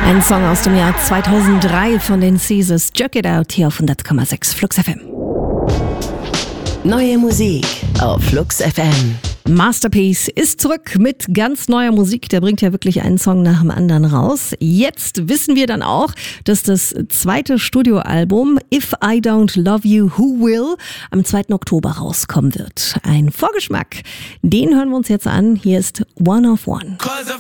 Ein Song aus dem Jahr 2003 von den Caesars. Jerk It Out hier auf 100,6 Flux FM. Neue Musik auf Flux FM. Masterpiece ist zurück mit ganz neuer Musik. Der bringt ja wirklich einen Song nach dem anderen raus. Jetzt wissen wir dann auch, dass das zweite Studioalbum If I Don't Love You, Who Will am 2. Oktober rauskommen wird. Ein Vorgeschmack, den hören wir uns jetzt an. Hier ist One of One.